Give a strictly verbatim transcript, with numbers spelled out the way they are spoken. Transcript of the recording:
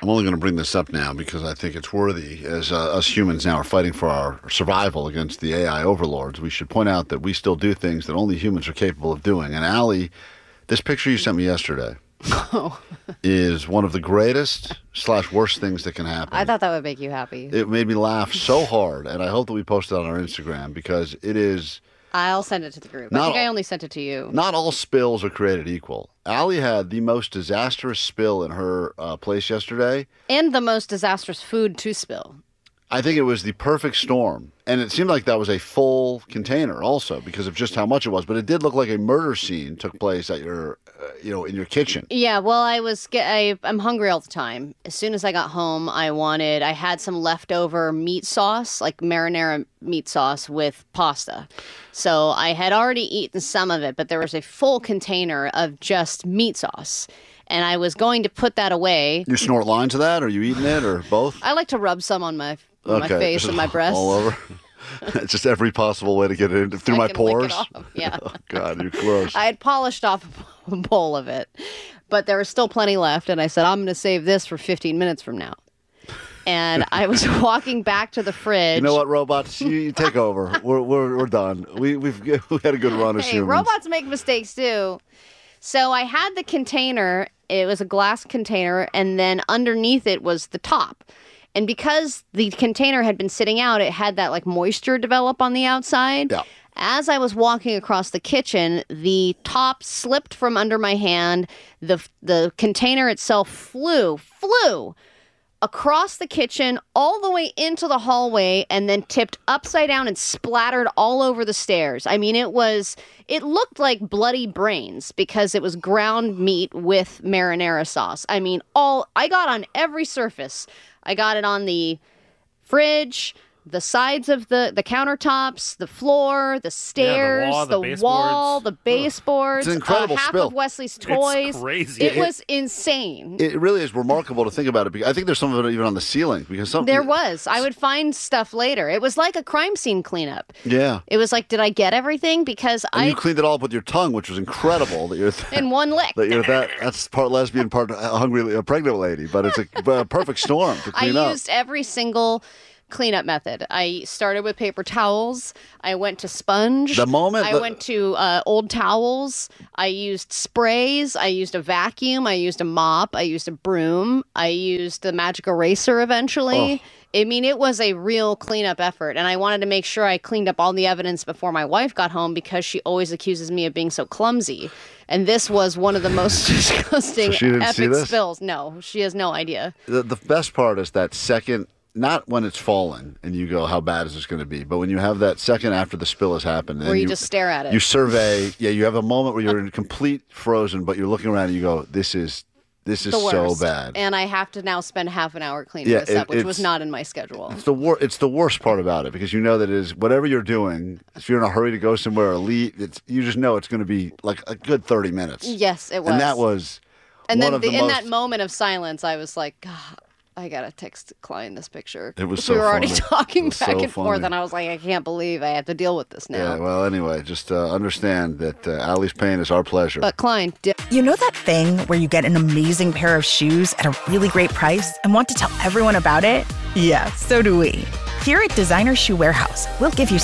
I'm only going to bring this up now because I think it's worthy. As uh, us humans now are fighting for our survival against the A I overlords, we should point out that we still do things that only humans are capable of doing. And Allie, this picture you sent me yesterday oh. is one of the greatest slash worst things that can happen. I thought that would make you happy. It made me laugh so hard, and I hope that we post it on our Instagram because it is... I'll send it to the group. Not I think all, I only sent it to you. Not all spills are created equal. Allie had the most disastrous spill in her uh, place yesterday. And the most disastrous food to spill. I think it was the perfect storm. And it seemed like that was a full container also because of just how much it was. But it did look like a murder scene took place at your, uh, you know, in your kitchen. Yeah, well, I was, I, I'm hungry all the time. As soon as I got home, I wanted, I had some leftover meat sauce, like marinara meat sauce with pasta. So I had already eaten some of it, but there was a full container of just meat sauce. And I was going to put that away. You snort lines of that? Or are you eating it or both? I like to rub some on my on okay. my face and my breasts. All over? It's just every possible way to get it in, through I my can pores? lick it off. Yeah. Oh, God, you're gross. I had polished off a bowl of it, but there was still plenty left. And I said, I'm going to save this for fifteen minutes from now. And I was walking back to the fridge. You know what, robots? You, you take over. We're we're we're done. We we've we had a good run as hey, humans. Robots make mistakes too. So I had the container. It was a glass container, and then underneath it was the top. And because the container had been sitting out, it had that like moisture develop on the outside. Yeah. As I was walking across the kitchen, the top slipped from under my hand. The the container itself flew, flew across the kitchen, all the way into the hallway, and then tipped upside down and splattered all over the stairs. I mean, it was, it looked like bloody brains because it was ground meat with marinara sauce. I mean, all, I got on every surface. I got it on the fridge, the sides of the, the countertops, the floor, the stairs, yeah, the wall, the, the, wall, the baseboards, It's an incredible uh, half spill. of Wesley's toys. It's crazy. It It- was insane. It really is remarkable to think about it. Because I think there's some of it even on the ceiling because some There was. I would find stuff later. It was like a crime scene cleanup. Yeah. It was like, did I get everything? Because And I you cleaned it all up with your tongue, which was incredible. That you're th- in one lick. that you're that. That's part lesbian, part hungry, a pregnant lady. But it's a, a perfect storm to I clean up. used every single cleanup method. I started with paper towels. I went to sponge. The moment I the- went to uh, old towels. I used sprays. I used a vacuum. I used a mop. I used a broom. I used the magic eraser eventually. Oh. I mean, it was a real cleanup effort, and I wanted to make sure I cleaned up all the evidence before my wife got home because she always accuses me of being so clumsy. And this was one of the most disgusting, So she didn't see epic this? spills. No, she has no idea. The, the best part is that second, not when it's fallen and you go, how bad is this going to be? But when you have that second after the spill has happened. Where and you just stare at it. You survey. Yeah, you have a moment where you're in complete frozen, but you're looking around and you go, this is this is The so worst. bad. And I have to now spend half an hour cleaning Yeah, this up, it- which was it's- not in my schedule. It's the wor- It's the worst part about it because you know that it is whatever you're doing. If you're in a hurry to go somewhere or leave, it's you just know it's going to be like a good thirty minutes. Yes, it was. And that was And one then of the, the in most, that moment of silence, I was like, God, I gotta text Klein this picture. It was we so were already funny. talking It was back so and forth, funny. and I was like, I can't believe I have to deal with this now. Yeah. Well, anyway, just uh, understand that uh, Allie's pain is our pleasure. But Klein, di- You know that thing where you get an amazing pair of shoes at a really great price and want to tell everyone about it? Yeah, so do we. Here at Designer Shoe Warehouse, we'll give you